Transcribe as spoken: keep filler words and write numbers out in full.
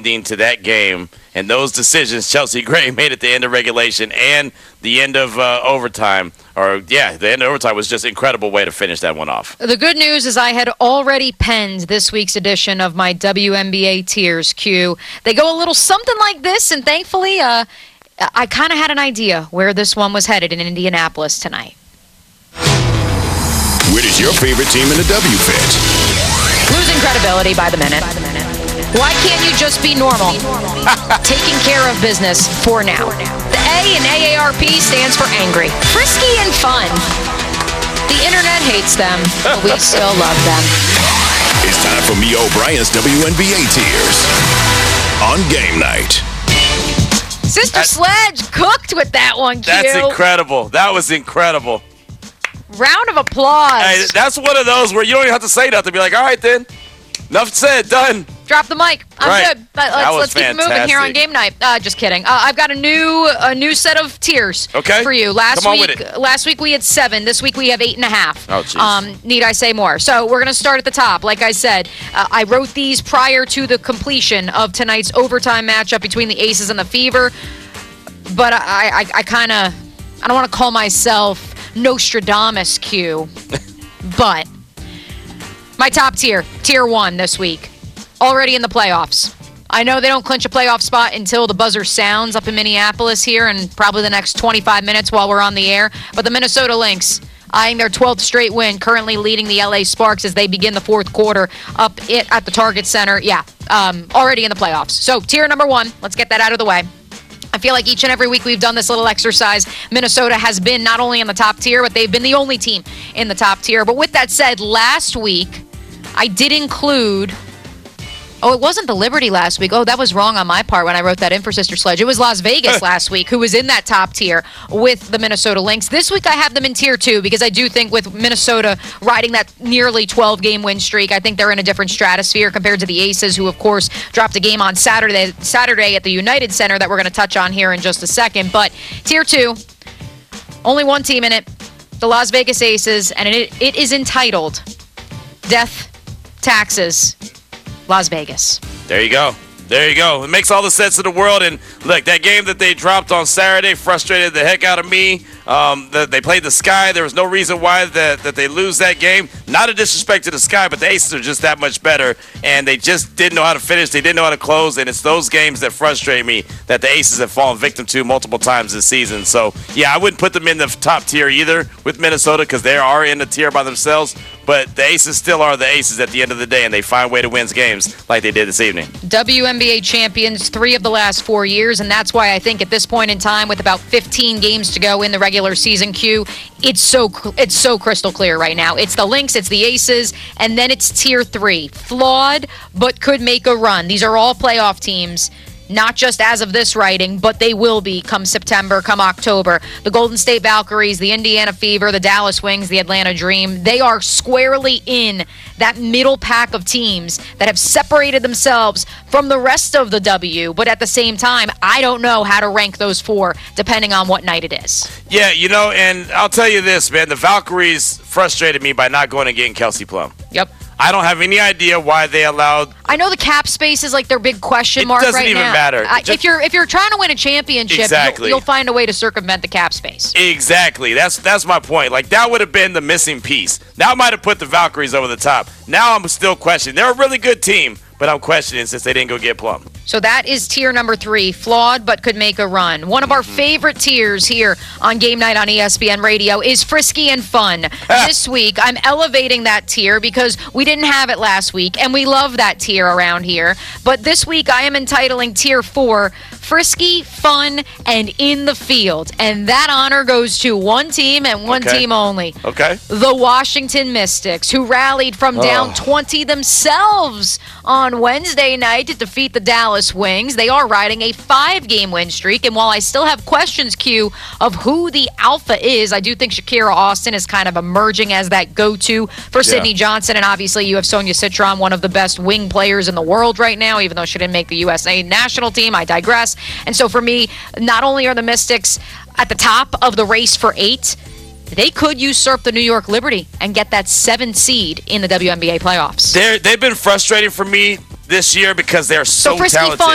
ending to that game. And those decisions Chelsea Gray made at the end of regulation and the end of uh, overtime, or yeah, the end of overtime was just an incredible way to finish that one off. The good news is I had already penned this week's edition of my W N B A Tiers Q. They go a little something like this, and thankfully uh, I kind of had an idea where this one was headed in Indianapolis tonight. Where does your favorite team in the W fit? Losing credibility by the minute. Why can't you just be normal? Taking care of business for now. The A in A A R P stands for angry, frisky, and fun. The internet hates them, but we still love them. It's time for Mia O'Brien's W N B A Tiers on game night. Sister that, Sledge cooked with that one, Q. That's incredible. That was incredible. Round of applause. Hey, that's one of those where you don't even have to say nothing. Be like, all right, then. Enough said. Done. Drop the mic. I'm right. good. Let's, let's keep it moving here on game night. Uh, just kidding. Uh, I've got a new a new set of tiers okay. for you. Last Come on week, with it. last week we had seven. This week we have eight and a half. Oh, jeez. Um, need I say more? So we're gonna start at the top. Like I said, uh, I wrote these prior to the completion of tonight's overtime matchup between the Aces and the Fever. But I, I, I kind of, I don't want to call myself Nostradamus Q, but my top tier, tier one this week, already in the playoffs. I know they don't clinch a playoff spot until the buzzer sounds up in Minneapolis here in probably the next twenty-five minutes while we're on the air, but the Minnesota Lynx, eyeing their twelfth straight win, currently leading the L A Sparks as they begin the fourth quarter up it at the Target Center. Yeah, um, already in the playoffs. So tier number one, let's get that out of the way. I feel like each and every week we've done this little exercise. Minnesota has been not only in the top tier, but they've been the only team in the top tier. But with that said, last week I did include... Oh, it wasn't the Liberty last week. Oh, that was wrong on my part when I wrote that in for Sister Sledge. It was Las Vegas last week who was in that top tier with the Minnesota Lynx. This week I have them in tier two because I do think with Minnesota riding that nearly twelve-game win streak, I think they're in a different stratosphere compared to the Aces, who, of course, dropped a game on Saturday, Saturday at the United Center that we're going to touch on here in just a second. But tier two, only one team in it, the Las Vegas Aces, and it, it is entitled Death, Taxes, Las Vegas. There you go. There you go. It makes all the sense in the world. And look, that game that they dropped on Saturday frustrated the heck out of me. Um, the, they played the Sky. There was no reason why that, that they lose that game. Not a disrespect to the Sky, but the Aces are just that much better. And they just didn't know how to finish. They didn't know how to close. And it's those games that frustrate me that the Aces have fallen victim to multiple times this season. So, yeah, I wouldn't put them in the top tier either with Minnesota because they are in the tier by themselves. But the Aces still are the Aces at the end of the day, and they find a way to win games like they did this evening. W N B A champions three of the last four years, and that's why I think at this point in time, with about fifteen games to go in the regular season, Q, it's so it's so crystal clear right now. It's the Lynx, it's the Aces, and then it's tier three. Flawed, but could make a run. These are all playoff teams. Not just as of this writing, but they will be come September, come October. The Golden State Valkyries, the Indiana Fever, the Dallas Wings, the Atlanta Dream, they are squarely in that middle pack of teams that have separated themselves from the rest of the W. But at the same time, I don't know how to rank those four depending on what night it is. Yeah, you know, and I'll tell you this, man. The Valkyries frustrated me by not going and getting Kelsey Plum. Yep. I don't have any idea why they allowed. I know the cap space is like their big question mark right now. It doesn't even matter. I, if you're if you're trying to win a championship, exactly. you'll, you'll find a way to circumvent the cap space. Exactly. That's that's my point. Like that would have been the missing piece. That might have put the Valkyries over the top. Now I'm still questioning. They're a really good team, but I'm questioning since they didn't go get Plum. So that is tier number three, flawed but could make a run. One of our favorite tiers here on Game Night on E S P N Radio is frisky and fun. This week, I'm elevating that tier because we didn't have it last week, and we love that tier around here. But this week, I am entitling tier four, frisky, fun, and in the field. And that honor goes to one team and one okay. team only. Okay. The Washington Mystics, who rallied from down oh. twenty themselves on Wednesday night to defeat the Dallas Wings. They are riding a five-game win streak, and while I still have questions, Q, of who the alpha is, I do think Shakira Austin is kind of emerging as that go-to for yeah. Sydney Johnson, and obviously you have Sonia Citron, one of the best wing players in the world right now, even though she didn't make the U S A national team. I digress. And so for me, not only are the Mystics at the top of the race for eight, they could usurp the New York Liberty and get that seventh seed in the W N B A playoffs. They're, they've been frustrating for me this year because they're so, so frisky, talented.